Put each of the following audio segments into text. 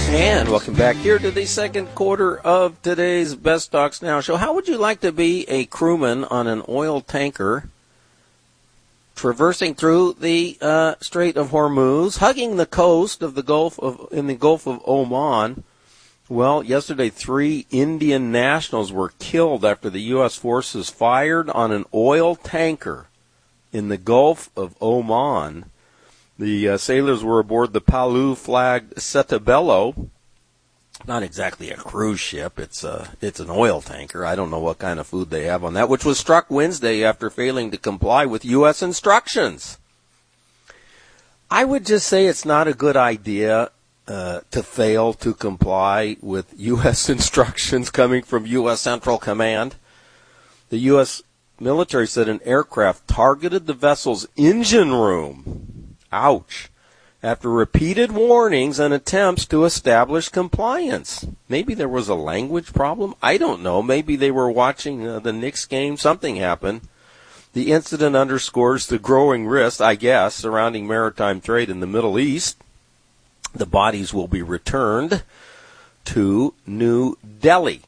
And welcome back here to the second quarter of today's Best Stocks Now show. How would you like to be a crewman on an oil tanker traversing through the Strait of Hormuz, hugging the coast of the Gulf of Oman? Well, yesterday 3 Indian nationals were killed after the U.S. forces fired on an oil tanker in the Gulf of Oman. The sailors were aboard the Palau-flagged Setabelo. Not exactly a cruise ship. It's an oil tanker. I don't know what kind of food they have on that, which was struck Wednesday after failing to comply with U.S. instructions. I would just say it's not a good idea to fail to comply with U.S. instructions coming from U.S. Central Command. The U.S. military said an aircraft targeted the vessel's engine room. Ouch. After repeated warnings and attempts to establish compliance. Maybe there was a language problem. I don't know. Maybe they were watching the Knicks game. Something happened. The incident underscores the growing risk, I guess, surrounding maritime trade in the Middle East. The bodies will be returned to New Delhi.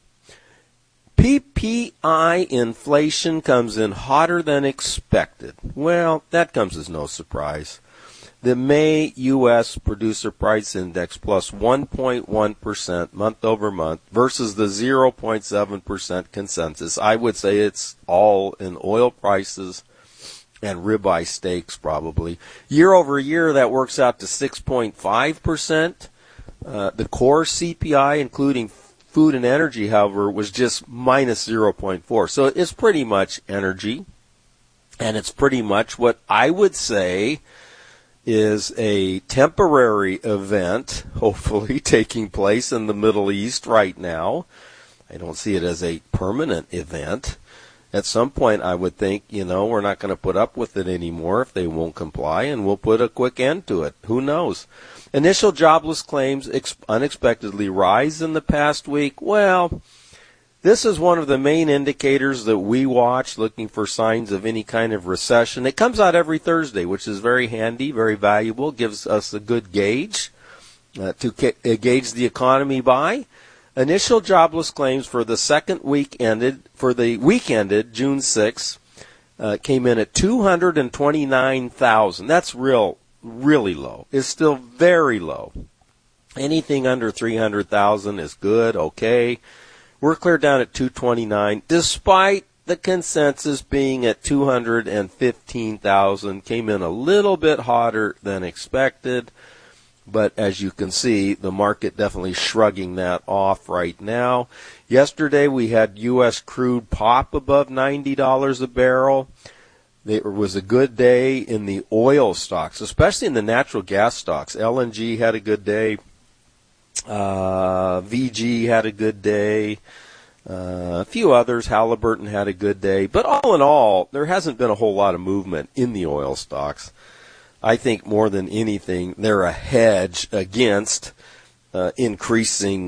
PPI inflation comes in hotter than expected. Well, that comes as no surprise. The May U.S. Producer Price Index plus 1.1% month over month versus the 0.7% consensus. I would say it's all in oil prices and ribeye steaks probably. Year over year, that works out to 6.5%. The core CPI, including food and energy, however, was just minus 0.4. So it's pretty much energy, and it's pretty much what I would say is a temporary event, hopefully, taking place in the Middle East right now. I don't see it as a permanent event. At some point, I would think, we're not going to put up with it anymore if they won't comply, and we'll put a quick end to it. Who knows? Initial jobless claims unexpectedly rise in the past week. Well, this is one of the main indicators that we watch, looking for signs of any kind of recession. It comes out every Thursday, which is very handy, very valuable, gives us a good gauge to gauge the economy by. Initial jobless claims for the week ended June 6th, came in at 229,000. That's really low. It's still very low. Anything under 300,000 is good, okay. We're clear down at 229, despite the consensus being at 215,000. Came in a little bit hotter than expected, but as you can see, the market definitely shrugging that off right now. Yesterday, we had U.S. crude pop above $90 a barrel. It was a good day in the oil stocks, especially in the natural gas stocks. LNG had a good day. VG had a good day. A few others, Halliburton had a good day. But all in all, there hasn't been a whole lot of movement in the oil stocks. I think more than anything, they're a hedge against increasing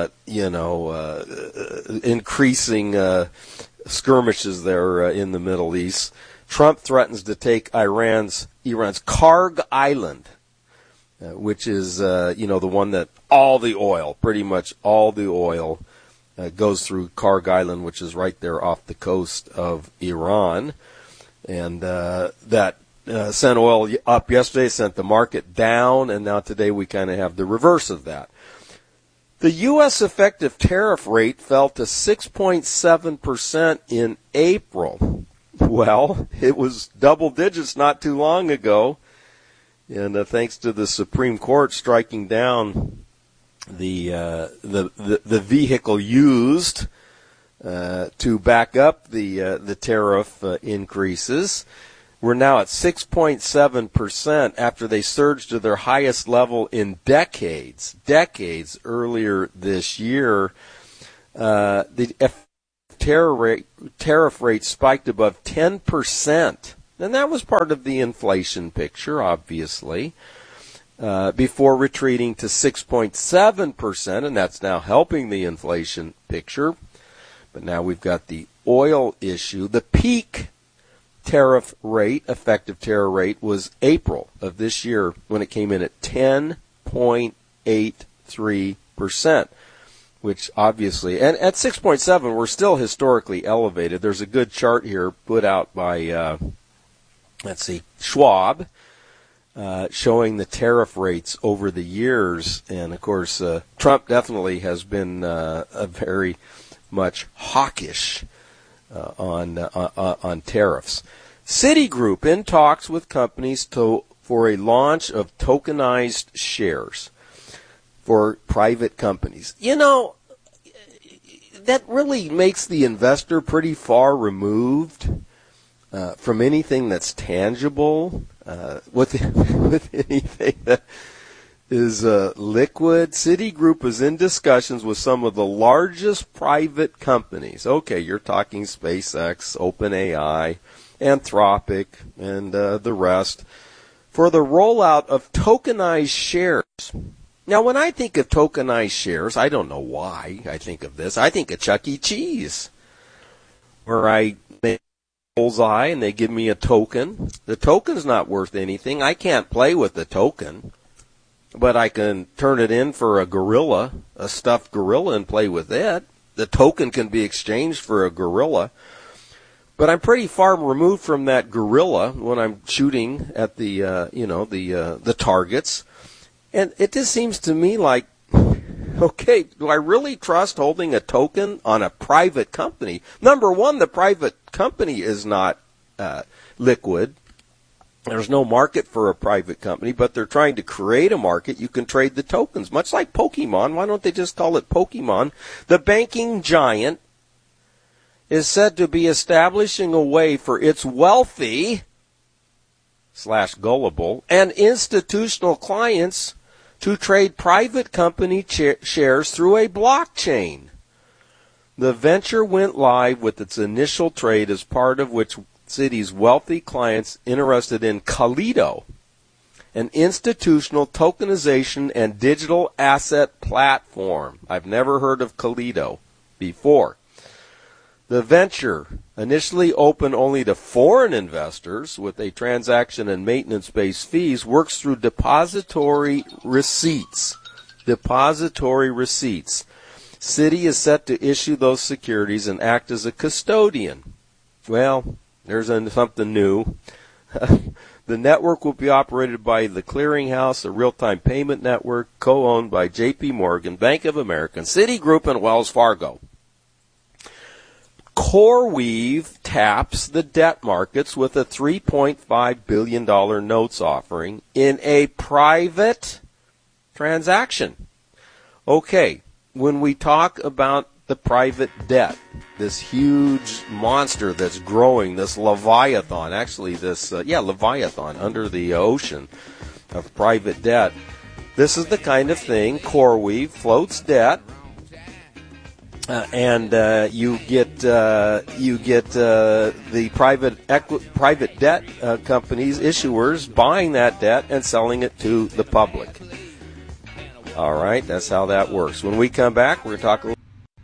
skirmishes there in the Middle East. Trump threatens to take Iran's Karg Island, which is, the one that pretty much all the oil goes through Karg Island, which is right there off the coast of Iran. And that sent oil up yesterday, sent the market down, and now today we kind of have the reverse of that. The U.S. effective tariff rate fell to 6.7% in April. Well, it was double digits not too long ago. And thanks to the Supreme Court striking down the vehicle used to back up the tariff increases, we're now at 6.7% after they surged to their highest level in decades earlier this year. The tariff rate spiked above 10%. And that was part of the inflation picture, obviously, before retreating to 6.7%, and that's now helping the inflation picture. But now we've got the oil issue. The peak effective tariff rate, was April of this year when it came in at 10.83%. 6.7%, which obviously, and at 6.7, we're still historically elevated. There's a good chart here put out by, Schwab, showing the tariff rates over the years. And, of course, Trump definitely has been a very much hawkish on tariffs. Citigroup in talks with companies for a launch of tokenized shares for private companies. You know, that really makes the investor pretty far removed from anything that's tangible, with anything that is liquid. Citigroup is in discussions with some of the largest private companies. Okay, you're talking SpaceX, OpenAI, Anthropic, and the rest, for the rollout of tokenized shares. Now, when I think of tokenized shares, I don't know why I think of this. I think of Chuck E. Cheese, where I make a bullseye and they give me a token. The token's not worth anything. I can't play with the token, but I can turn it in for a gorilla, a stuffed gorilla, and play with it. The token can be exchanged for a gorilla. But I'm pretty far removed from that gorilla when I'm shooting at the targets. And it just seems to me like, okay, do I really trust holding a token on a private company? Number one, the private company is not liquid. There's no market for a private company, but they're trying to create a market. You can trade the tokens, much like Pokemon. Why don't they just call it Pokemon? The banking giant is said to be establishing a way for its wealthy / gullible and institutional clients to trade private company shares through a blockchain. The venture went live with its initial trade, as part of which Citi's wealthy clients interested in Kaleido, an institutional tokenization and digital asset platform. I've never heard of Kaleido before. The venture, initially open only to foreign investors with a transaction and maintenance-based fees, works through depository receipts. Depository receipts. Citi is set to issue those securities and act as a custodian. Well, there's something new. The network will be operated by the Clearinghouse, a real-time payment network co-owned by J.P. Morgan, Bank of America, Citigroup, and Wells Fargo. CoreWeave taps the debt markets with a $3.5 billion notes offering in a private transaction. Okay, when we talk about the private debt, this huge monster that's growing, this Leviathan, Leviathan under the ocean of private debt, this is the kind of thing CoreWeave floats debt. And you get the private debt companies, issuers, buying that debt and selling it to the public. All right, that's how that works. When we come back, we're going to talk a little.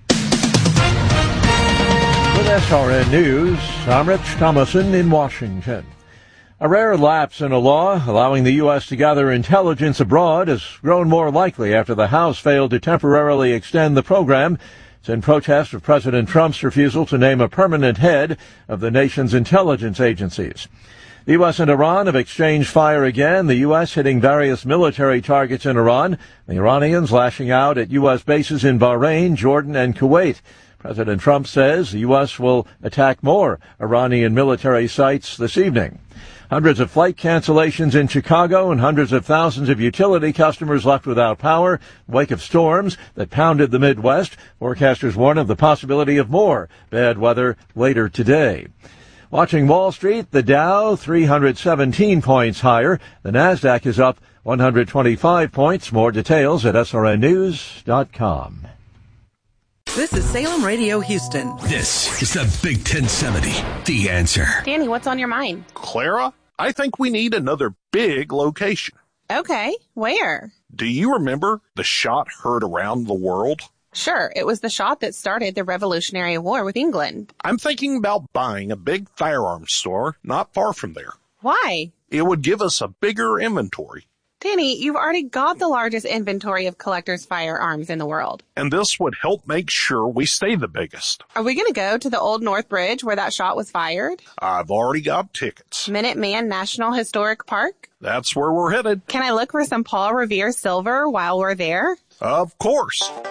With SRN News, I'm Rich Thomason in Washington. A rare lapse in a law allowing the U.S. to gather intelligence abroad has grown more likely after the House failed to temporarily extend the program. It's in protest of President Trump's refusal to name a permanent head of the nation's intelligence agencies. The U.S. and Iran have exchanged fire again, the U.S. hitting various military targets in Iran, the Iranians lashing out at U.S. bases in Bahrain, Jordan, and Kuwait. President Trump says the U.S. will attack more Iranian military sites this evening. Hundreds of flight cancellations in Chicago and hundreds of thousands of utility customers left without power in wake of storms that pounded the Midwest. Forecasters warn of the possibility of more bad weather later today. Watching Wall Street, the Dow 317 points higher. The Nasdaq is up 125 points. More details at srnnews.com. This is Salem Radio Houston. This is the Big 1070, The Answer. Danny, what's on your mind? Clara, I think we need another big location. Okay, where? Do you remember the shot heard around the world? Sure, it was the shot that started the Revolutionary War with England. I'm thinking about buying a big firearms store not far from there. Why? It would give us a bigger inventory. Danny, you've already got the largest inventory of collector's firearms in the world. And this would help make sure we stay the biggest. Are we going to go to the Old North Bridge where that shot was fired? I've already got tickets. Minuteman National Historic Park? That's where we're headed. Can I look for some Paul Revere silver while we're there? Of course.